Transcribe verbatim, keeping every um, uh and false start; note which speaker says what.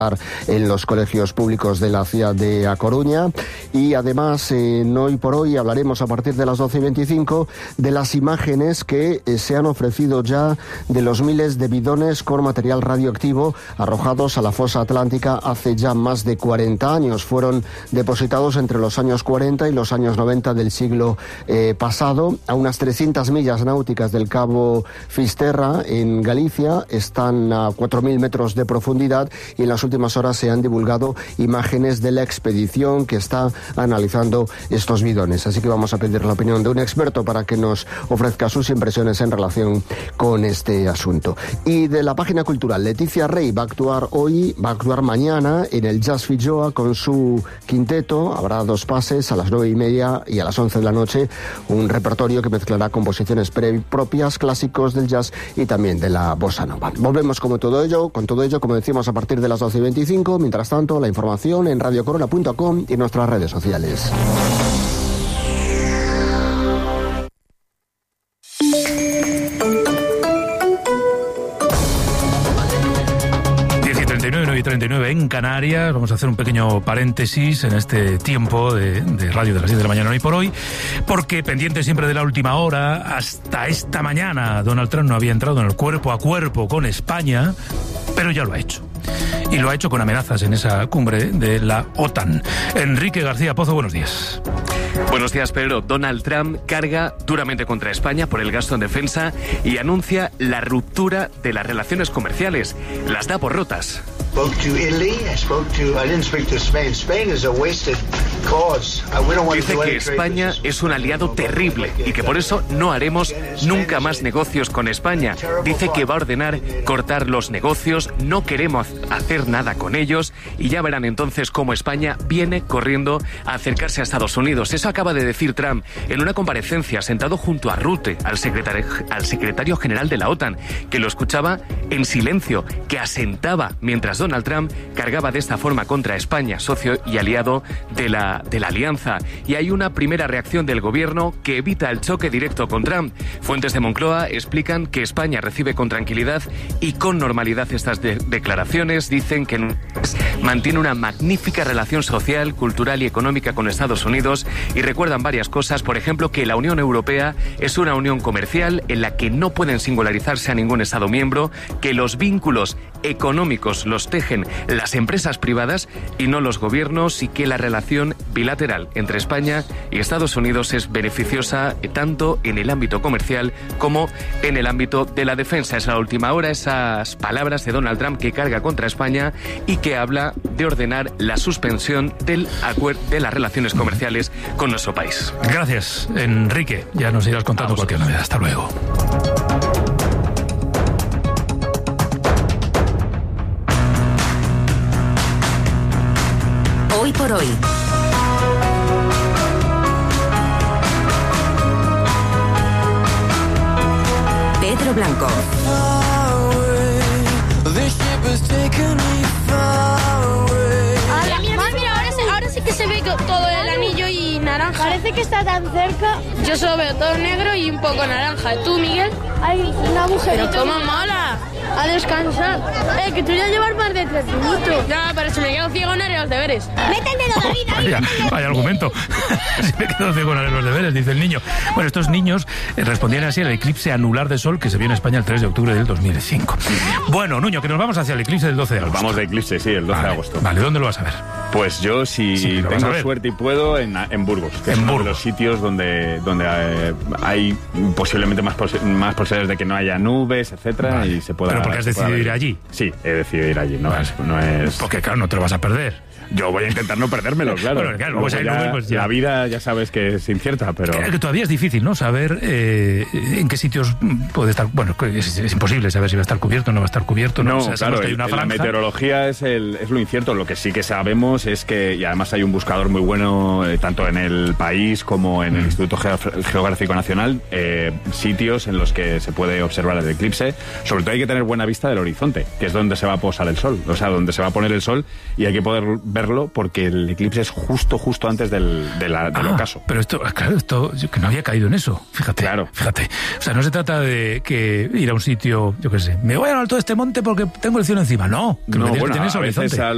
Speaker 1: en los colegios públicos de la ciudad de A Coruña. Y además, eh, hoy por hoy hablaremos a partir de las doce y veinticinco de las imágenes que eh, se han ofrecido ya de los miles de bidones con material radioactivo arrojados a la fosa atlántica hace ya más de cuarenta años. Fueron depositados entre los años cuarenta y los años noventa del siglo eh, pasado. A unas trescientas millas náuticas del cabo Fisterra, en Galicia, están a cuatro mil metros de profundidad, y en las últimas horas se han divulgado imágenes de la expedición que está analizando estos bidones. Así que vamos a pedir la opinión de un experto para que nos ofrezca sus impresiones en relación con este asunto. Y de la página cultural, Leticia Rey va a actuar hoy, va a actuar mañana en el Jazz Filloa con su quinteto. Habrá dos pases a las nueve y media y a las once de la noche, un repertorio que mezclará composiciones pre- propias, clásicos del jazz y también de la bossa nova. Volvemos como todo ello, con todo ello, como decimos, a partir de las doce y veinticinco. Mientras tanto, la información en radio corona punto com y en nuestras redes sociales.
Speaker 2: y treinta y nueve en Canarias. Vamos a hacer un pequeño paréntesis en este tiempo de, de radio de las diez de la mañana hoy por hoy, porque pendiente siempre de la última hora, hasta esta mañana Donald Trump no había entrado en el cuerpo a cuerpo con España, pero ya lo ha hecho. Y lo ha hecho con amenazas en esa cumbre de la OTAN. Enrique García Pozo, buenos días.
Speaker 3: Buenos días, Pedro. Donald Trump carga duramente contra España por el gasto en defensa y anuncia la ruptura de las relaciones comerciales. Las da por rotas. Dice que España es un aliado terrible y que por eso no haremos nunca más negocios con España. Dice que va a ordenar cortar los negocios, no queremos hacer nada con ellos, y ya verán entonces cómo España viene corriendo a acercarse a Estados Unidos. Eso acaba de decir Trump en una comparecencia sentado junto a Rutte, al secretario, al secretario general de la OTAN, que lo escuchaba en silencio, que asentaba mientras Donald Trump cargaba de esta forma contra España, socio y aliado de la, de la alianza. Y hay una primera reacción del gobierno que evita el choque directo con Trump. Fuentes de Moncloa explican que España recibe con tranquilidad y con normalidad estas de- declaraciones. Dicen que mantiene una magnífica relación social, cultural y económica con Estados Unidos, y recuerdan varias cosas, por ejemplo, que la Unión Europea es una unión comercial en la que no pueden singularizarse a ningún Estado miembro, que los vínculos económicos los tejen las empresas privadas y no los gobiernos, y que la relación bilateral entre España y Estados Unidos es beneficiosa tanto en el ámbito comercial como en el ámbito de la defensa. Es la última hora, esas palabras de Donald Trump que carga contra España y que habla de ordenar la suspensión del acuerdo de las relaciones comerciales con nuestro país.
Speaker 2: Gracias, Enrique. Ya nos irás contando cualquier novedad. Hasta luego.
Speaker 4: Hoy por hoy. Pedro Blanco.
Speaker 5: Hola, mi mamá, mira, ahora, se, ahora sí que se ve todo el anillo y naranja.
Speaker 6: Parece que está tan cerca.
Speaker 5: Yo solo veo todo negro y un poco naranja. ¿Tú, Miguel?
Speaker 6: Hay una agujerito.
Speaker 5: Pero cómo mola.
Speaker 6: A descansar. Eh, que tú ya llevas más de tres minutos.
Speaker 5: Ya, pero si me quedo ciego no haré los deberes.
Speaker 6: Mete el dedo, David, David.
Speaker 2: Vaya, vaya argumento. Si me quedo ciego con los deberes, dice el niño. Bueno, estos niños eh, respondían así al eclipse anular de sol que se vio en España el tres de octubre del dos mil cinco. Bueno, Nuño, que nos vamos hacia el eclipse del doce de agosto.
Speaker 7: Vamos de eclipse, sí, el doce
Speaker 2: vale,
Speaker 7: de agosto.
Speaker 2: Vale, ¿dónde lo vas a ver?
Speaker 7: Pues yo, si
Speaker 2: Sí, lo vas a
Speaker 7: tengo
Speaker 2: ver.
Speaker 7: suerte y puedo, en, en Burgos, que
Speaker 2: En
Speaker 7: es uno
Speaker 2: Burgos.
Speaker 7: de los sitios donde, donde eh, hay posiblemente más, posi- más posibilidades de que no haya nubes, etcétera,
Speaker 2: Vale.
Speaker 7: y se pueda...
Speaker 2: Pero porque has
Speaker 7: se pueda
Speaker 2: decidido
Speaker 7: ver.
Speaker 2: ir allí.
Speaker 7: Sí, he decidido ir allí, no,
Speaker 2: Vale.
Speaker 7: es, no es...
Speaker 2: Porque, claro, no te lo vas a perder.
Speaker 7: Yo voy a intentar no perdérmelo, claro.
Speaker 2: Bueno, claro, luego si hay
Speaker 7: ya-
Speaker 2: nubes, pues ya.
Speaker 7: La vida ya sabes que es incierta, pero...
Speaker 2: Que todavía es difícil, ¿no? Saber eh, en qué sitios puede estar... Bueno, es, es imposible saber si va a estar cubierto o no va a estar cubierto. No,
Speaker 7: No,
Speaker 2: o sea, sabemos
Speaker 7: claro,
Speaker 2: que hay una
Speaker 7: la
Speaker 2: franja.
Speaker 7: meteorología es, el, es lo incierto. Lo que sí que sabemos es que, y además hay un buscador muy bueno, eh, tanto en el país como en el Instituto Geof- Geográfico Nacional, eh, sitios en los que se puede observar el eclipse. Sobre todo hay que tener buena vista del horizonte, que es donde se va a posar el sol, o sea, donde se va a poner el sol, y hay que poder verlo porque el eclipse es justo, justo antes del, de la, del
Speaker 2: Ah,
Speaker 7: ocaso.
Speaker 2: pero esto, claro, esto, yo que no había caído en eso, fíjate.
Speaker 7: Claro.
Speaker 2: Fíjate. O sea, no se trata de que ir a un sitio, yo qué sé, me voy al alto de este monte porque tengo el cielo encima. No, que lo que tienes que tener es
Speaker 7: a
Speaker 2: horizonte.
Speaker 7: veces al